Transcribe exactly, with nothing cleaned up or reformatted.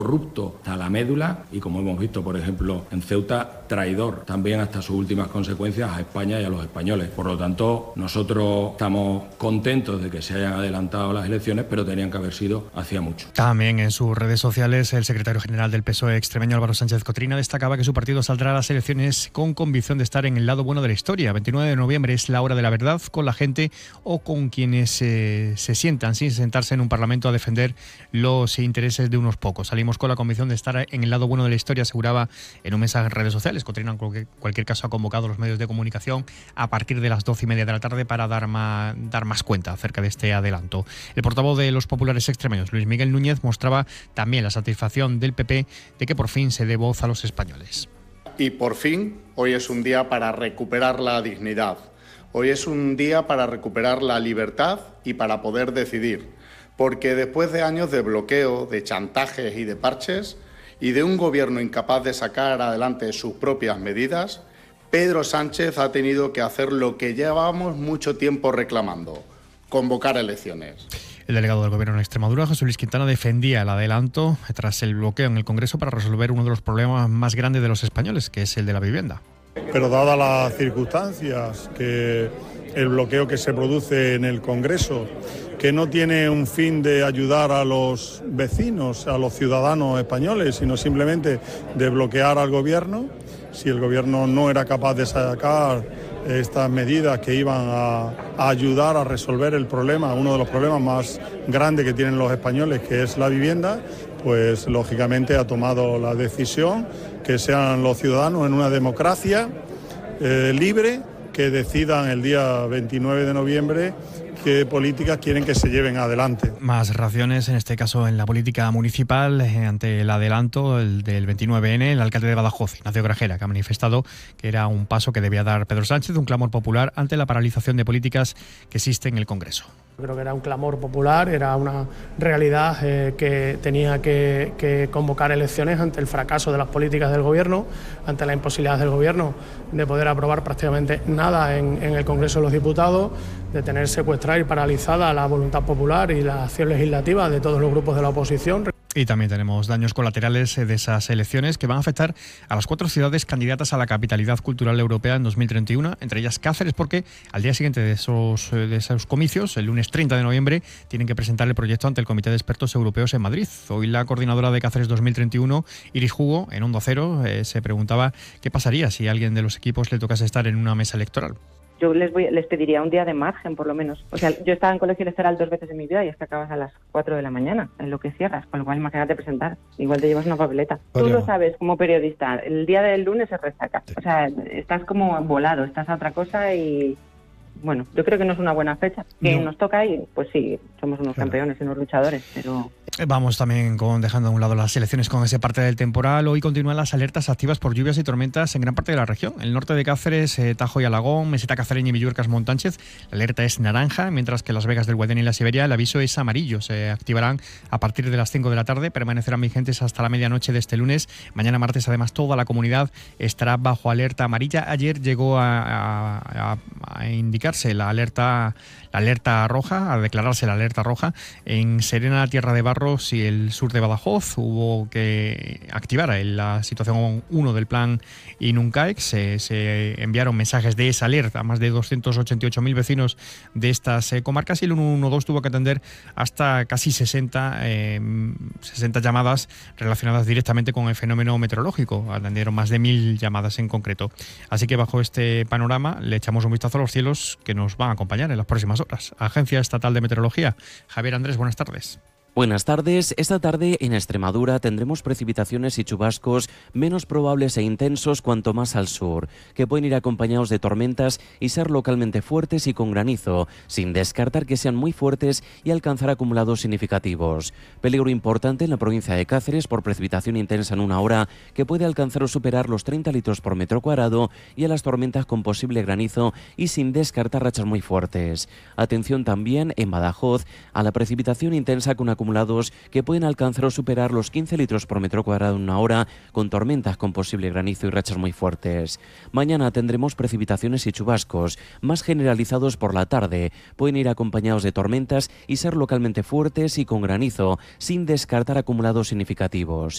corrupto hasta la médula y, como hemos visto, por ejemplo, en Ceuta, traidor también hasta sus últimas consecuencias a España y a los españoles. Por lo tanto, nosotros estamos contentos de que se hayan adelantado las elecciones, pero tenían que haber sido hacía mucho. También en sus redes sociales, el secretario general del P S O E extremeño, Álvaro Sánchez Cotrina, destacaba que su partido saldrá a las elecciones con convicción de estar en el lado bueno de la historia. veintinueve de noviembre es la hora de la verdad, con la gente o con quienes eh, se sientan sin sentarse en un parlamento a defender los intereses de unos pocos. Salimos con la convicción de estar en el lado bueno de la historia, aseguraba en un mensaje en redes sociales. Cotrina, en cualquier, cualquier caso, ha convocado a los medios de comunicación a partir de las doce y media de la tarde para dar más, dar más cuenta acerca de este adelanto. El portavoz de los populares extremeños, Luis Miguel Núñez, mostraba también la satisfacción del P P de que por fin se dé voz a los españoles. Y por fin, hoy es un día para recuperar la dignidad. Hoy es un día para recuperar la libertad y para poder decidir. Porque después de años de bloqueo, de chantajes y de parches, y de un gobierno incapaz de sacar adelante sus propias medidas, Pedro Sánchez ha tenido que hacer lo que llevamos mucho tiempo reclamando: convocar elecciones. El delegado del Gobierno en Extremadura, José Luis Quintana, defendía el adelanto tras el bloqueo en el Congreso para resolver uno de los problemas más grandes de los españoles, que es el de la vivienda. Pero dadas las circunstancias, que el bloqueo que se produce en el Congreso, que no tiene un fin de ayudar a los vecinos, a los ciudadanos españoles, sino simplemente de bloquear al Gobierno, si el Gobierno no era capaz de sacar estas medidas que iban a, a ayudar a resolver el problema, uno de los problemas más grandes que tienen los españoles, que es la vivienda, pues lógicamente ha tomado la decisión que sean los ciudadanos en una democracia eh, libre que decidan el día veintinueve de noviembre qué políticas quieren que se lleven adelante. Más reacciones, en este caso en la política municipal, eh, ante el adelanto el del veintinueve ene, el alcalde de Badajoz, Ignacio Grajera, que ha manifestado que era un paso que debía dar Pedro Sánchez, un clamor popular ante la paralización de políticas que existe en el Congreso. Creo que era un clamor popular, era una realidad eh, que tenía que, que convocar elecciones ante el fracaso de las políticas del Gobierno, ante la imposibilidad del Gobierno de poder aprobar prácticamente nada en, en el Congreso de los Diputados, de tener secuestrada y paralizada la voluntad popular y la acción legislativa de todos los grupos de la oposición. Y también tenemos daños colaterales de esas elecciones que van a afectar a las cuatro ciudades candidatas a la capitalidad cultural europea en dos mil treinta y uno, entre ellas Cáceres, porque al día siguiente de esos, de esos comicios, el lunes treinta de noviembre, tienen que presentar el proyecto ante el Comité de Expertos Europeos en Madrid. Hoy la coordinadora de Cáceres dos mil treinta y uno, Iris Hugo, en Onda Cero, eh, se preguntaba qué pasaría si a alguien de los equipos le tocase estar en una mesa electoral. Yo les voy, les pediría un día de margen, por lo menos. O sea, yo estaba en colegio electoral dos veces en mi vida y hasta acabas a las cuatro de la mañana, en lo que cierras. Con lo cual, imagínate presentar. Igual te llevas una papeleta. Oye. Tú lo sabes como periodista. El día del lunes se resaca. O sea, estás como volado, estás a otra cosa y... Bueno, yo creo que no es una buena fecha. Que no. Nos toca ahí, pues sí, somos unos claro. campeones y unos luchadores, pero... Vamos también con dejando a un lado las elecciones con ese parte del temporal. Hoy continúan las alertas activas por lluvias y tormentas en gran parte de la región. El norte de Cáceres, eh, Tajo y Alagón, Meseta Cacereña y Villuercas Montánchez, la alerta es naranja, mientras que Las Vegas del Guadén y la Siberia el aviso es amarillo. Se activarán a partir de las cinco de la tarde, permanecerán vigentes hasta la medianoche de este lunes. Mañana martes, además, toda la comunidad estará bajo alerta amarilla. Ayer llegó a, a, a, a indicarse la alerta, la alerta roja, a declararse la alerta roja en Serena, Tierra de Barros y el sur de Badajoz. Hubo que activar la situación uno del plan Inuncaex. Se, se enviaron mensajes de esa alerta a más de doscientos ochenta y ocho mil vecinos de estas eh, comarcas, y el ciento doce tuvo que atender hasta casi sesenta, eh, sesenta llamadas relacionadas directamente con el fenómeno meteorológico. Atendieron más de mil llamadas en concreto. Así que bajo este panorama le echamos un vistazo a los cielos que nos van a acompañar en las próximas horas. Agencia Estatal de Meteorología. Javier Andrés, buenas tardes. Buenas tardes. Esta tarde en Extremadura tendremos precipitaciones y chubascos menos probables e intensos cuanto más al sur, que pueden ir acompañados de tormentas y ser localmente fuertes y con granizo, sin descartar que sean muy fuertes y alcanzar acumulados significativos. Peligro importante en la provincia de Cáceres por precipitación intensa en una hora que puede alcanzar o superar los treinta litros por metro cuadrado, y a las tormentas con posible granizo y sin descartar rachas muy fuertes. Atención también en Badajoz a la precipitación intensa con acumulados que pueden alcanzar o superar los quince litros por metro cuadrado en una hora, con tormentas con posible granizo y rachas muy fuertes. Mañana tendremos precipitaciones y chubascos, más generalizados por la tarde. Pueden ir acompañados de tormentas y ser localmente fuertes y con granizo, sin descartar acumulados significativos.